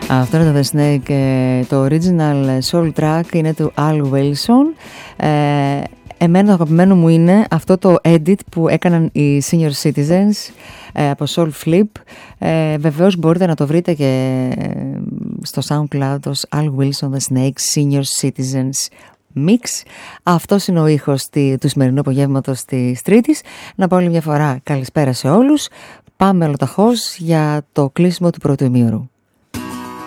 Αυτό είναι το The Snake. Το original soul track είναι του Al Wilson. Εμένα το αγαπημένο μου είναι αυτό το edit που έκαναν οι Senior Citizens από Soul Flip. Βεβαίως μπορείτε να το βρείτε και στο SoundCloud ως Al Wilson The Snake Senior Citizens Mix. Αυτός είναι ο ήχος του σημερινού απογεύματος της Τρίτης. Να πω άλλη μια φορά καλησπέρα σε όλους. Πάμε ολοταχώς για το κλείσιμο του πρώτου ημίωρου.